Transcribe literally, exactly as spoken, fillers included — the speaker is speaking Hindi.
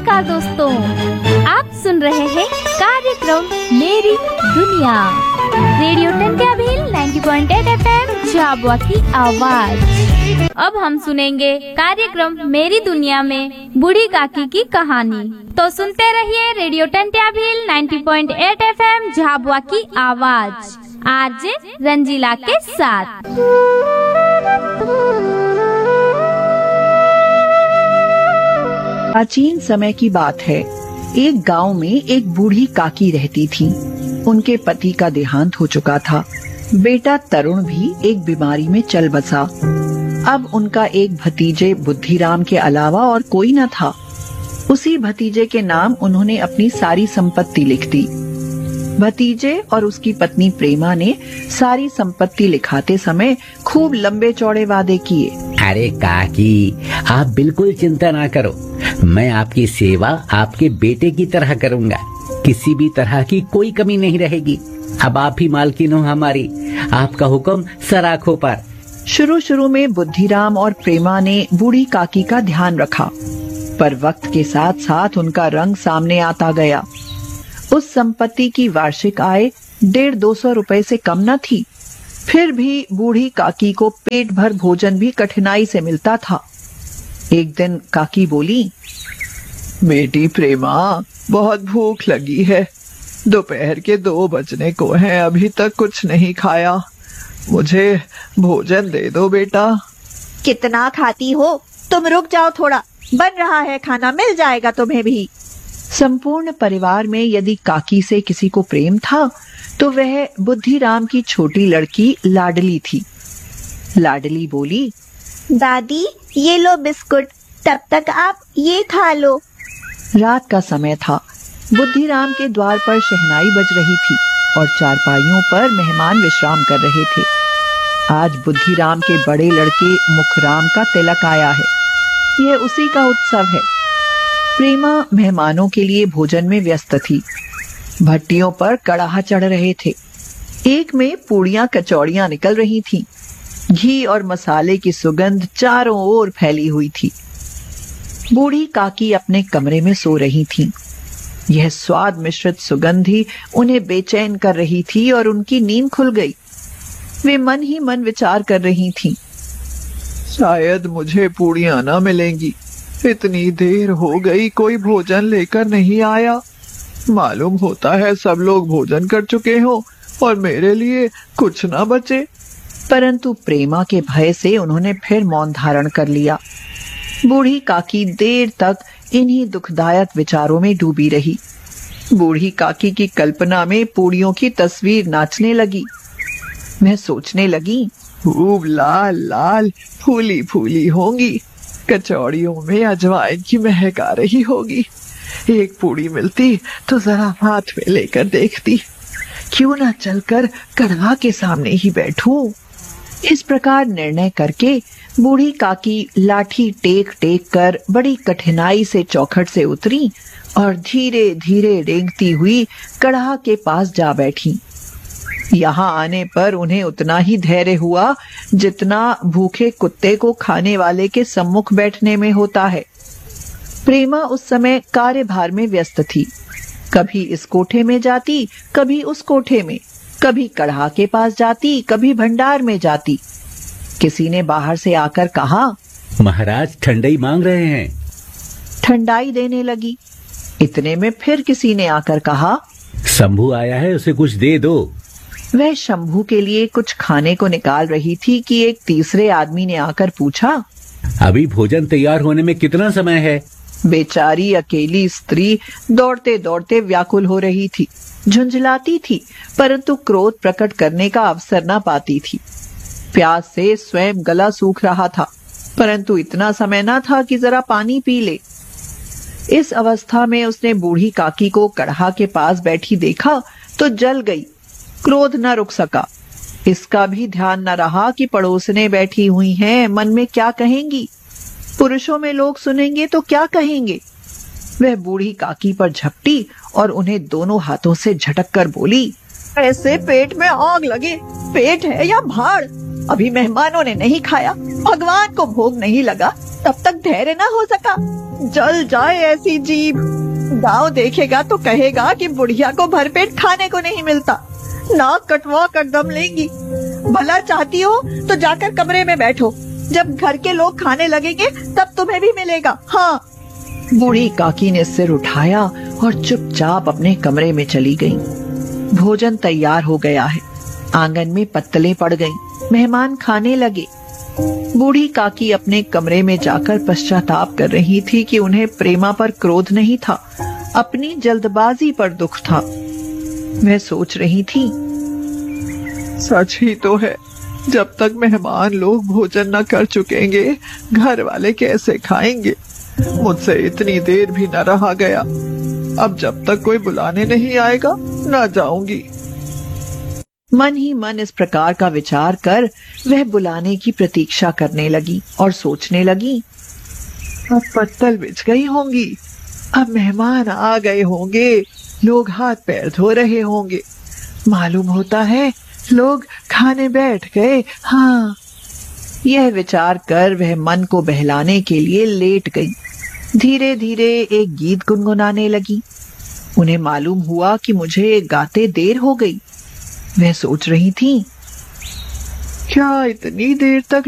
नमस्कार दोस्तों, आप सुन रहे हैं कार्यक्रम मेरी दुनिया रेडियो टंट्या भील नब्बे पॉइंट आठ एफएम झाबुआ की आवाज। अब हम सुनेंगे कार्यक्रम मेरी दुनिया में बूढ़ी काकी की कहानी। तो सुनते रहिए रेडियो टंट्या भील नब्बे पॉइंट आठ एफएम झाबुआ की आवाज आरजे रंजीला के साथ। प्राचीन समय की बात है। एक गांव में एक बूढ़ी काकी रहती थी। उनके पति का देहांत हो चुका था। बेटा तरुण भी एक बीमारी में चल बसा। अब उनका एक भतीजे बुद्धिराम के अलावा और कोई न था। उसी भतीजे के नाम उन्होंने अपनी सारी संपत्ति लिख दी। भतीजे और उसकी पत्नी प्रेमा ने सारी संपत्ति लिखाते समय खूब लंबे चौड़े वादे किए। अरे काकी, आप बिल्कुल चिंता ना करो, मैं आपकी सेवा आपके बेटे की तरह करूंगा। किसी भी तरह की कोई कमी नहीं रहेगी। अब आप ही मालकिन हो हमारी, आपका हुक्म सर आंखों पर। शुरू शुरू में बुद्धिराम और प्रेमा ने बूढ़ी काकी का ध्यान रखा, पर वक्त के साथ साथ उनका रंग सामने आता गया। उस संपत्ति की वार्षिक आय डेढ़ दो सौ रुपए से कम न थी। फिर भी बूढ़ी काकी को पेट भर भोजन भी कठिनाई से मिलता था। एक दिन काकी बोली, बेटी प्रेमा, बहुत भूख लगी है। दोपहर के दो बजने को हैं, अभी तक कुछ नहीं खाया। मुझे भोजन दे दो बेटा। कितना खाती हो तुम, रुक जाओ थोड़ा, बन रहा है खाना, मिल जाएगा तुम्हें भी। संपूर्ण परिवार में यदि काकी से किसी को प्रेम था तो वह बुद्धिराम की छोटी लड़की लाडली थी। लाडली बोली, दादी ये लो बिस्कुट, तब तक आप ये खा लो। रात का समय था। बुद्धिराम के द्वार पर शहनाई बज रही थी और चारपाइयों पर मेहमान विश्राम कर रहे थे। आज बुद्धिराम के बड़े लड़के मुखराम का तिलक आया है। यह उसी का उत्सव है। प्रेमा मेहमानों के लिए भोजन में व्यस्त थी। भट्टियों पर कड़ाह चढ़ रहे थे। एक में पूड़ियां कचौड़ियां निकल रही थीं। घी और मसाले की सुगंध चारों ओर फैली हुई थी। बूढ़ी काकी अपने कमरे में सो रही थीं। यह स्वाद मिश्रित सुगंध ही उन्हें बेचैन कर रही थी और उनकी नींद खुल गई। वे मन ही मन विचार कर रही थीं। शायद मुझे पूड़ियां न मिलेंगी। इतनी देर हो गई, कोई भोजन लेकर नहीं आया। मालूम होता है सब लोग भोजन कर चुके हो और मेरे लिए कुछ न बचे। परंतु प्रेमा के भय से उन्होंने फिर मौन धारण कर लिया। बूढ़ी काकी देर तक इन्हीं दुखदायक विचारों में डूबी रही। बूढ़ी काकी की कल्पना में पूड़ियों की तस्वीर नाचने लगी। वह सोचने लगी, खूब लाल लाल फूली फूली होंगी, कचौड़ियों में अजवाइन की महक आ रही होगी। एक पूड़ी मिलती तो जरा हाथ में लेकर देखती। क्यों ना चलकर कड़वा के सामने ही बैठूं। इस प्रकार निर्णय करके बूढ़ी काकी लाठी टेक टेक कर बड़ी कठिनाई से चौखट से उतरी और धीरे धीरे रेंगती हुई कड़ाह के पास जा बैठी। यहाँ आने पर उन्हें उतना ही धैर्य हुआ जितना भूखे कुत्ते को खाने वाले के सम्मुख बैठने में होता है। प्रेमा उस समय कार्यभार में व्यस्त थी। कभी इस कोठे में जाती, कभी उस कोठे में, कभी कड़ाह के पास जाती, कभी भंडार में जाती। किसी ने बाहर से आकर कहा, महाराज ठंडाई मांग रहे हैं। ठंडाई देने लगी। इतने में फिर किसी ने आकर कहा, शंभू आया है, उसे कुछ दे दो। वह शंभू के लिए कुछ खाने को निकाल रही थी कि एक तीसरे आदमी ने आकर पूछा, अभी भोजन तैयार होने में कितना समय है? बेचारी अकेली स्त्री दौड़ते दौड़ते व्याकुल हो रही थी। झुंझलाती थी, परंतु क्रोध प्रकट करने का अवसर न पाती थी। प्यास से स्वयं गला सूख रहा था, परंतु इतना समय न था कि जरा पानी पी ले। इस अवस्था में उसने बूढ़ी काकी को कड़ाह के पास बैठी देखा तो जल गई। क्रोध न रुक सका। इसका भी ध्यान न रहा कि पड़ोसने बैठी हुई हैं, मन में क्या कहेंगी। पुरुषों में लोग सुनेंगे तो क्या कहेंगे। वह बूढ़ी काकी पर झपटी और उन्हें दोनों हाथों से झटक कर बोली, ऐसे पेट में आग लगे, पेट है या भाड़, अभी मेहमानों ने नहीं खाया, भगवान को भोग नहीं लगा, तब तक धैर्य न हो सका। जल जाए ऐसी जीभ। गांव देखेगा तो कहेगा कि बुढ़िया को भरपेट खाने को नहीं मिलता। नाक कटवा कर दम लेंगी। भला चाहती हो तो जाकर कमरे में बैठो, जब घर के लोग खाने लगेंगे तब तुम्हें भी मिलेगा। हाँ। बूढ़ी काकी ने सिर उठाया और चुपचाप अपने कमरे में चली गई। भोजन तैयार हो गया है। आंगन में पत्तलें पड़ गईं। मेहमान खाने लगे। बूढ़ी काकी अपने कमरे में जाकर पश्चाताप कर रही थी कि उन्हें प्रेमा पर क्रोध नहीं था, अपनी जल्दबाजी पर दुख था। वह सोच रही थी, सच ही तो है, जब तक मेहमान लोग भोजन न कर चुकेंगे घर वाले कैसे खाएंगे। मुझसे इतनी देर भी न रहा गया। अब जब तक कोई बुलाने नहीं आएगा न जाऊंगी। मन ही मन इस प्रकार का विचार कर वह बुलाने की प्रतीक्षा करने लगी और सोचने लगी, अब पत्तल बिछ गई होंगी, अब मेहमान आ गए होंगे, लोग हाथ पैर धो रहे होंगे, मालूम होता है लोग खाने बैठ गए। हाँ। यह विचार कर वह मन को बहलाने के लिए लेट गई। धीरे धीरे एक गीत गुनगुनाने लगी। उन्हें मालूम हुआ कि मुझे गाते देर हो गई। वह सोच रही थी, क्या इतनी देर तक